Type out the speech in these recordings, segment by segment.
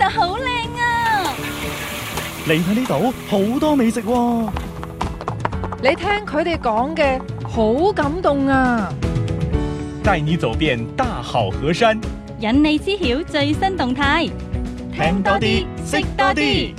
呀，好靚啊！ 嚟睇呢度好多美食喎。 你聽佢哋講嘅好感動啊！ 帶你走遍大好河山， 引你知曉最新動態， 聽多啲，識多啲。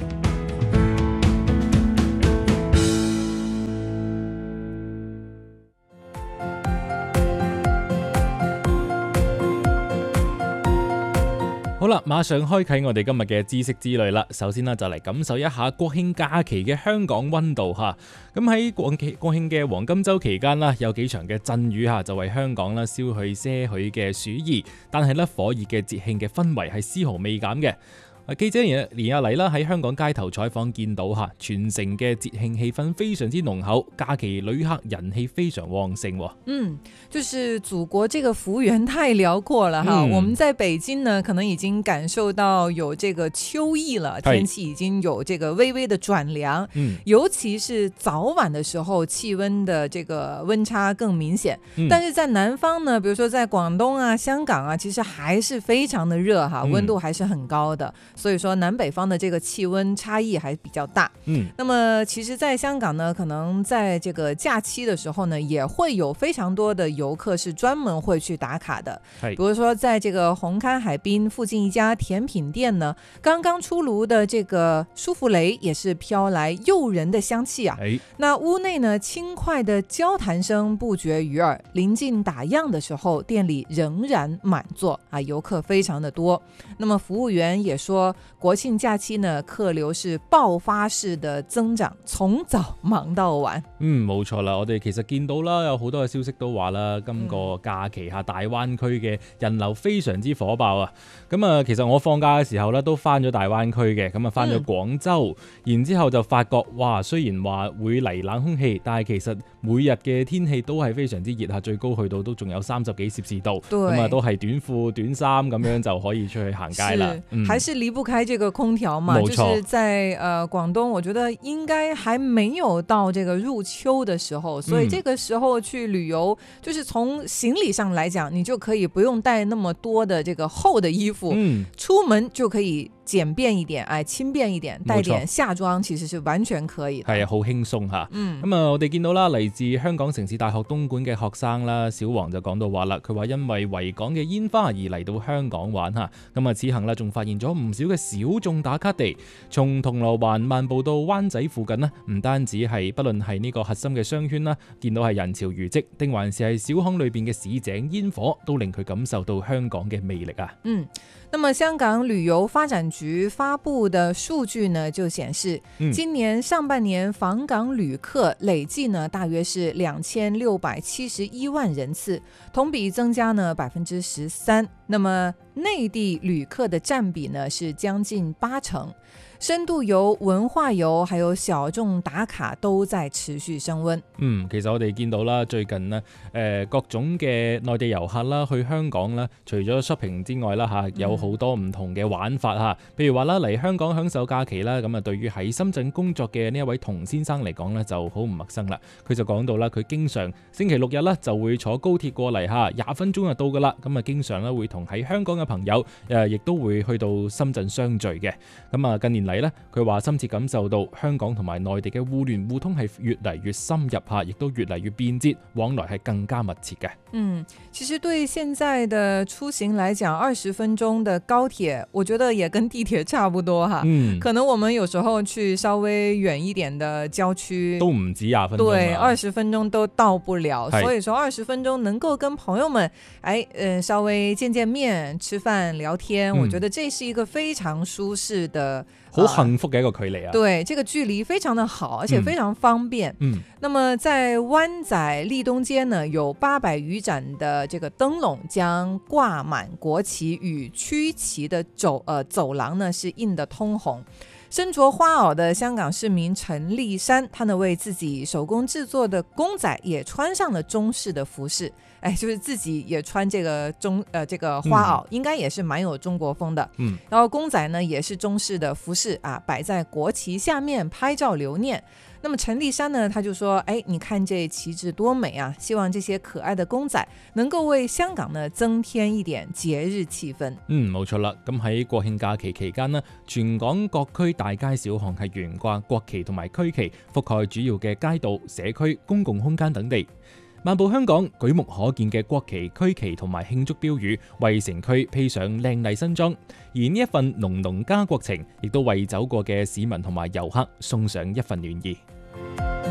好啦，馬上開啟我哋今日嘅知識之旅啦。首先呢，就嚟感受一下國慶假期嘅香港溫度吓。咁喺國慶嘅黃金週期間啦，有幾場嘅陣雨吓，就為香港啦消去些許嘅暑意。但係咧，火熱嘅節慶嘅氛圍係絲毫未減嘅。記者連日嚟啦，喺香港街頭採訪見到吓，全城嘅節慶氣氛非常之濃厚，假期旅客人氣非常旺盛。 就是祖國這個幅員太遼闊了哈。我們在北京呢，可能已經感受到有這個秋意了，天氣已經有這個微微的轉涼。尤其是早晚的時候，氣溫的這個溫差更明顯。但是在南方呢，比如說在廣東啊、香港啊，其實還是非常的熱哈，溫度還是很高的。所以說南北方的這個氣溫差異還比較大。那麼其實在香港呢，可能在這個假期的時候呢，也會有非常多的遊客是專門會去打卡的。比如說在這個紅磡海濱附近一家甜品店呢，剛剛出爐的這個舒芙蕾也是飄來誘人的香氣啊。那屋內呢，輕快的交談聲不絕於耳，臨近打烊的時候，店裡仍然滿座啊，遊客非常的多。那麼服務員也說，國慶假期呢，客流是爆發式的增長，從早忙到晚。 冇錯啦，我哋其實見到啦，有好多嘅消息都話啦，今個假期下大灣區嘅人流非常之火爆啊。咁啊，其實我放假嘅時候咧，都翻咗大灣區嘅，咁啊翻咗廣州，然之後就發覺，哇，雖然話會嚟冷空氣，但係其實每日嘅天氣都係非常之熱，最高去到都仲有30幾攝氏度，咁啊都係短褲短衫咁樣就可以出去行街啦。 還是離不開這個空調嘛，就是在廣東，我覺得應該還沒有到這個入秋的時候，所以這個時候去旅遊，就是從行李上來講，你就可以不用帶那麼多的這個厚的衣服，出門就可以簡便一點，輕便一點，帶點夏裝，其實是完全可以的。 係啊，好輕鬆吓。咁啊，我哋見到啦，嚟自香港城市大學東莞嘅學生啦，小黃就講到話啦，佢話因為維港嘅煙花而嚟到香港玩吓，咁啊此行啦仲發現咗唔少嘅小眾打卡地，從銅鑼灣漫步到灣仔附近呢，唔單止係不論係呢個核心嘅商圈啦，見到係人潮如織，定還是係小巷裏邊嘅市井煙火，都令佢感受到香港嘅魅力啊。 那麼香港旅遊發展局發布的數據呢，就顯示今年上半年訪港旅客累計呢大約是2671萬人次，同比增加呢13%。那麼內地旅客的佔比呢是將近80%。深度遊、文化遊還有小眾打卡都在持續升溫。 其實我哋見到啦，最近呢各種嘅內地遊客啦去香港啦，除咗 shopping 之外啦嚇，有好多唔同嘅玩法嚇。譬如話啦，嚟香港享受假期啦，咁啊對於喺深圳工作嘅呢一位童先生嚟講呢，就好唔陌生啦。佢就講到啦，佢經常星期六日呢就會坐高鐵過嚟嚇，20分鐘就到噶啦。咁啊經常咧會同喺香港嘅朋友亦都會去到深圳相聚嘅。咁啊近年嚟咧，佢話深切感受到香港同埋內地嘅互聯互通係越嚟越深入下，亦都越嚟越便捷，往來係更加密切嘅。 其實對現在的出行來講，20分鐘的高鐵，我覺得也跟地鐵差不多哈。可能我們有時候去稍微遠一點的郊區， 都唔止20分鐘， 對，20分鐘都到不了。所以說20分鐘能夠跟朋友們稍微見見面、吃飯聊天，我覺得這是一個非常舒適的。 好幸福嘅一個距離啊！ 對，這個距離非常的好，而且非常方便。那麼在灣仔利東街呢，有800餘盞的這個燈籠，將掛滿國旗與區旗的走廊呢，是印得通紅。身着花襖的香港市民陳麗珊，他呢為自己手工製作的公仔也穿上了中式的服飾，就是自己也穿這個這個花襖，應該也是蠻有中國風的。然後公仔呢也是中式的服飾啊，擺在國旗下面拍照留念。 那麼陳麗珊呢，他就說，你看這旗幟多美啊，希望這些可愛的公仔能夠為香港呢增添一點節日氣氛。 冇錯啦。咁喺國慶假期期間呢，全港各區大街小巷係懸掛國旗同埋區旗，覆蓋主要嘅街道、社區、公共空間等地。漫步香港，舉目可見嘅國旗、區旗同埋慶祝標語，為城區披上靚麗新裝。而呢一份濃濃家國情，亦都為走過嘅市民同埋遊客送上一份暖意。